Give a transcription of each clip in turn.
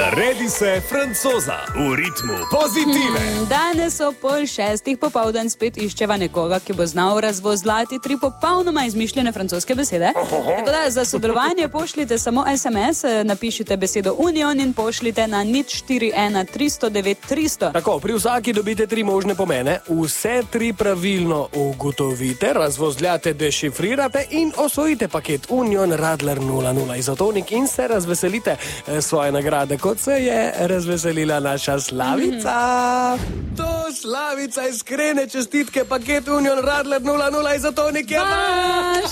Naredi se francoza v ritmu pozitive. Danes ob 5:30 popoldan spet iščeva nekoga, ki bo znal razvozlati 3 popolnoma izmišljene francoske besede. Tako da za sodelovanje pošljite samo SMS, napišite besedo Union in pošljite na 041 309 300. Tako, pri vsaki dobite 3 možne pomene, vse 3 pravilno ugotovite, razvozljate, dešifrirate in osvojite paket Union Radler 00 izotonik in se razveselite svoje nagrade, kot se je razveselila naša Slavica. To Slavica, iskrene čestitke, paket Union Radler 00 izotonik je vaš!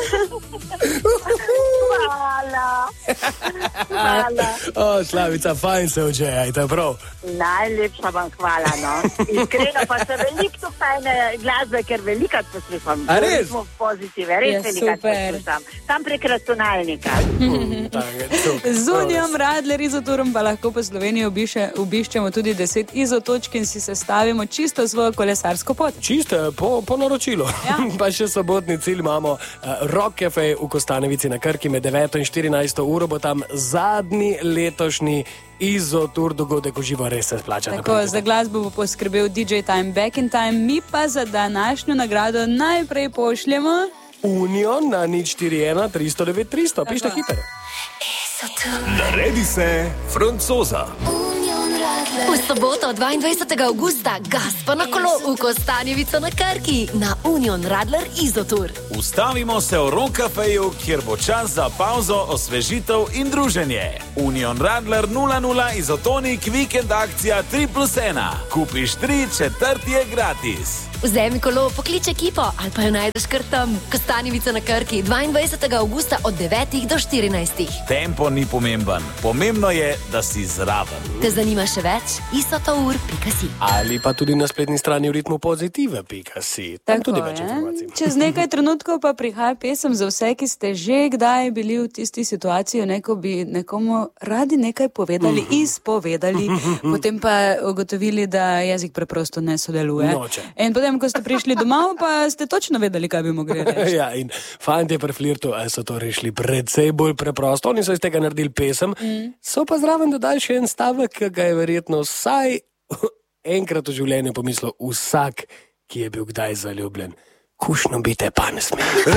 Hvala. O, Slavica, fajn se odžejajte, prav. Najlepša vam hvala, no. Iskreno pa se veliko tu fajne glasbe, ker velikrat poslušam. A res? Pozitive, res velikrat poslušam. Tam prek računalnika. Z Union Radler izotorom pa lahko po Sloveniji obiščemo tudi 10 izotočk in si sestavimo čisto svojo kolesarsko pot. Čisto, po naročilu. Ja. Pa še sobotni cilj imamo Rock Cafe v Kostanevici na Krki med 9 in 14 uro bo tam zadnji letošnji izotur dogodek, v živo res se splača. Tako, za glasbo bo poskrbel DJ Time Back in Time, mi pa za današnjo nagrado najprej pošljemo Union na 041 309 300. Pišite hitro. Naredi se francoza. V soboto 22. augusta gaspa na kolo v Kostanjevico na Krki na Union Radler izotur. Ustavimo se v Rock Cafeju, kjer bo čas za pauzo, osvežitev in druženje. Union Radler 00 izotonik vikend akcija 3+1. Kupiš 3, četrti je gratis. Vzemi kolo, poklič ekipo ali pa jo najdeš kar tam. Kostanjevica na Krki 22. augusta od 9 do 14. Tempo ni pomemben. Pomembno je, da si zraven. Te zanima še več? isotour.si. Ali pa tudi na spletni strani v ritmu pozitive.si. Tam tudi več informacij. Čez nekaj trenutkov pa prihaja pesem za vse, ki ste že kdaj bili v tisti situaciji, ko bi nekomu radi nekaj povedali, izpovedali, potem pa ugotovili, da jezik preprosto ne sodeluje. In potem, ko ste prišli domov, pa ste točno vedeli, kaj bi mogli reči. Ja, in fantje pri flirtu so to rešili precej bolj preprosto. Oni so iz tega naredili pesem, so pa zraven dodali še en stavek, ki ga je verjetno vsaj enkrat v življenju pomislil vsak, ki je bil kdaj zaljubljen. Kušno biti pa ne sme.